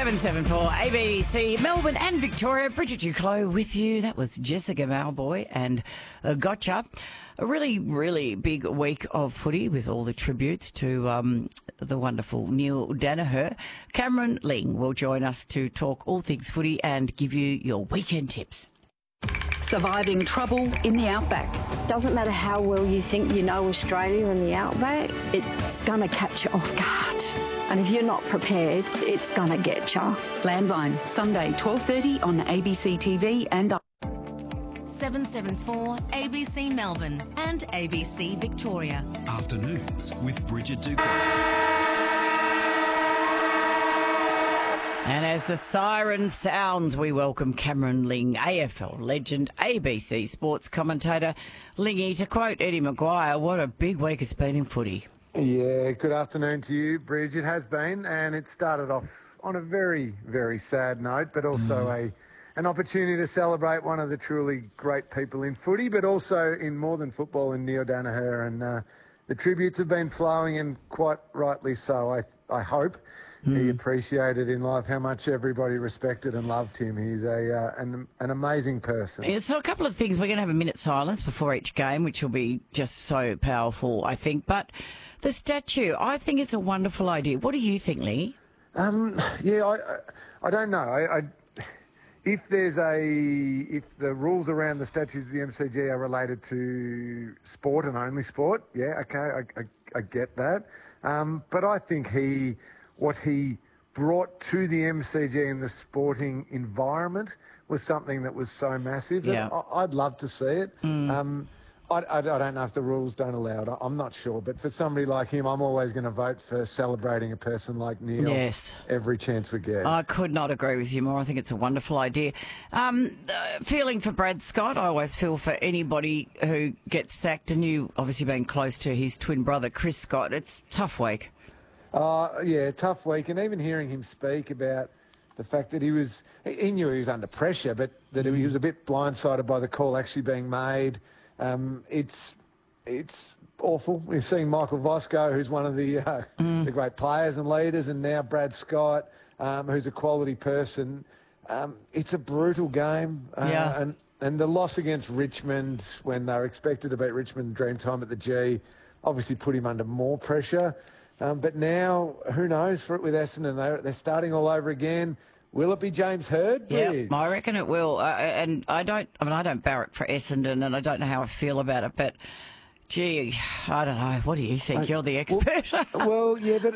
774 ABC, Melbourne and Victoria. Bridget Duclos with you. That was Jessica Mauboy and Gotcha. A really, really big week of footy with all the tributes to the wonderful Neil Daniher. Cameron Ling will join us to talk all things footy and give you your weekend tips. Surviving trouble in the outback. Doesn't matter how well you think you know Australia and the outback, it's going to catch you off guard. And if you're not prepared, it's going to get you. Landline, Sunday, 12:30 on ABC TV and 774 ABC Melbourne and ABC Victoria. Afternoons with Bridget Duclos. And as the siren sounds, we welcome Cameron Ling, AFL legend, ABC sports commentator. Lingy, to quote Eddie Maguire, what a big week it's been in footy. Yeah, good afternoon to you, Bridge. It has been, and it started off on a very, very sad note, but also an opportunity to celebrate one of the truly great people in footy, but also in more than football, in Neil Daniher. And the tributes have been flowing, and quite rightly so. I hope he appreciated in life how much everybody respected and loved him. He's an amazing person. Yeah, so a couple of things. We're going to have a minute's silence before each game, which will be just so powerful, I think. But the statue, I think it's a wonderful idea. What do you think, Lee? Yeah, I don't know. If the rules around the statues of the MCG are related to sport and only sport, yeah, okay, I get that. But I think what he brought to the MCG in the sporting environment was something that was so massive. Yeah. I'd love to see it. I don't know if the rules don't allow it. I'm not sure. But for somebody like him, I'm always going to vote for celebrating a person like Neil. Yes. Every chance we get. I could not agree with you more. I think it's a wonderful idea. Feeling for Brad Scott. I always feel for anybody who gets sacked, and you obviously being close to his twin brother, Chris Scott. It's a tough week. Yeah, tough week. And even hearing him speak about the fact that he knew he was under pressure, but that he was a bit blindsided by the call actually being made. It's awful. We're seeing Michael Vosco, who's one of the great players and leaders, and now Brad Scott, who's a quality person. It's a brutal game. And the loss against Richmond, when they were expected to beat Richmond Dreamtime at the G, obviously put him under more pressure. But now, who knows, with Essendon, they're starting all over again. Will it be James Hird? Yeah, I reckon it will. And I don't barrack for Essendon, and I don't know how I feel about it. But, gee, I don't know. What do you think? You're the expert. Well, yeah, but